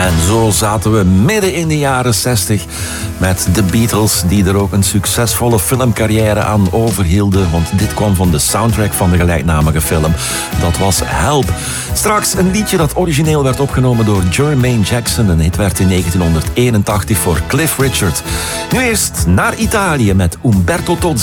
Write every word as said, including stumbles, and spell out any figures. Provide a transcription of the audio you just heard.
En zo zaten we midden in de jaren zestig met de Beatles, die er ook een succesvolle filmcarrière aan overhielden. Want dit kwam van de soundtrack van de gelijknamige film. Dat was Help. Straks een liedje dat origineel werd opgenomen door Jermaine Jackson. En het werd in negentien eenentachtig voor Cliff Richard. Nu eerst naar Italië met Umberto Tozzi.